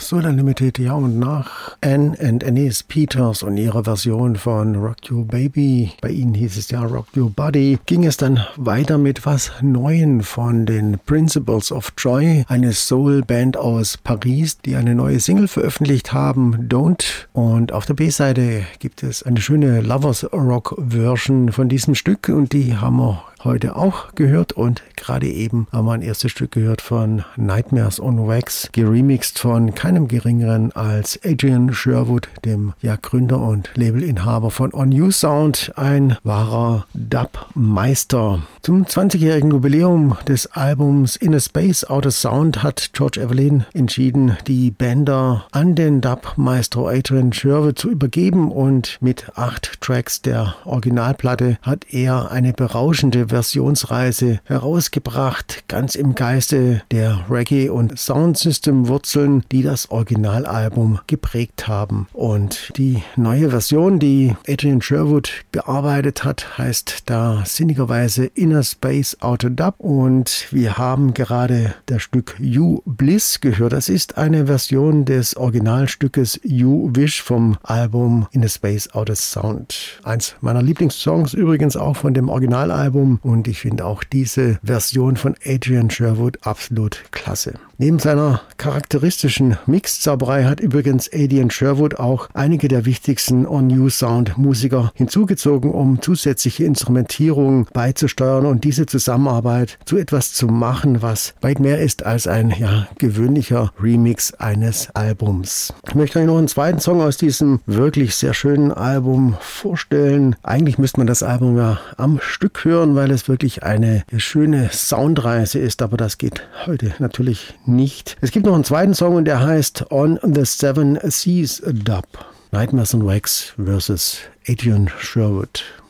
Soul Unlimited, ja, und nach Anne and Anis Peters und ihrer Version von Rock Your Baby, bei ihnen hieß es ja Rock Your Body, ging es dann weiter mit was Neuen von den Principles of Joy, eine Soul-Band aus Paris, die eine neue Single veröffentlicht haben, Don't. Und auf der B-Seite gibt es eine schöne Lovers-Rock-Version von diesem Stück und die haben wir heute auch gehört und gerade eben haben wir ein erstes Stück gehört von Nightmares on Wax, geremixed von keinem geringeren als Adrian Sherwood, dem Gründer und Labelinhaber von On You Sound, ein wahrer Dub-Meister. Zum 20-jährigen Jubiläum des Albums Inner Space Outer Sound hat George Evelyn entschieden, die Bänder an den Dub-Maestro Adrian Sherwood zu übergeben und mit 8 Tracks der Originalplatte hat er eine berauschende Versionsreise herausgebracht, ganz im Geiste der Reggae- und Soundsystem-Wurzeln, die das Originalalbum geprägt haben. Und die neue Version, die Adrian Sherwood bearbeitet hat, heißt da sinnigerweise Inner Space Outer Dub und wir haben gerade das Stück You Bliss gehört. Das ist eine Version des Originalstückes You Wish vom Album Inner Space Outer Sound. Eins meiner Lieblingssongs übrigens auch von dem Originalalbum. Und ich finde auch diese Version von Adrian Sherwood absolut klasse. Neben seiner charakteristischen Mixzauberei hat übrigens Adrian Sherwood auch einige der wichtigsten On You Sound Musiker hinzugezogen, um zusätzliche Instrumentierung beizusteuern und diese Zusammenarbeit zu etwas zu machen, was weit mehr ist als ein gewöhnlicher Remix eines Albums. Ich möchte euch noch einen zweiten Song aus diesem wirklich sehr schönen Album vorstellen. Eigentlich müsste man das Album ja am Stück hören, weil es wirklich eine schöne Soundreise ist, aber das geht heute natürlich nicht. Es gibt noch einen zweiten Song und der heißt On the Seven Seas Dub. Nightmares on Wax versus Adrian Sherwood.